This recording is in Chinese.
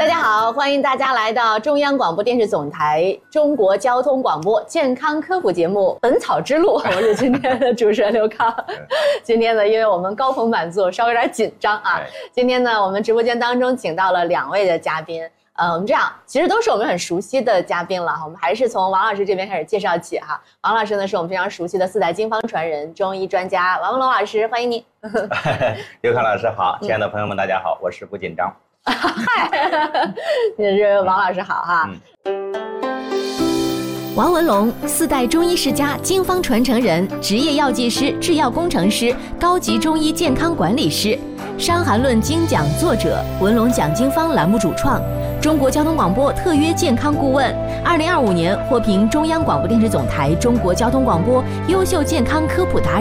大家好，欢迎大家来到中央广播电视总台中国交通广播健康科普节目《本草之路》，我是今天的主持人刘康。今天呢，因为我们高朋满座，稍微有点紧张啊。今天呢，我们直播间当中请到了2位的嘉宾。我们这样，其实都是我们很熟悉的嘉宾了。我们还是从王老师这边开始介绍起哈。王老师呢，是我们非常熟悉的4代经方传人、中医专家王文龙老师，欢迎你。 刘康老师好，亲爱的朋友们，大家好，我是不紧张。 嗨，你是王老师好哈。 王文龙，4代中医世家、经方传承人，职业药剂师、制药工程师，高级中医健康管理师，《伤寒论》精讲作者，文龙讲经方栏目主创，中国交通广播特约健康顾问，2025年获评中央广播电视总台中国交通广播优秀健康科普达人。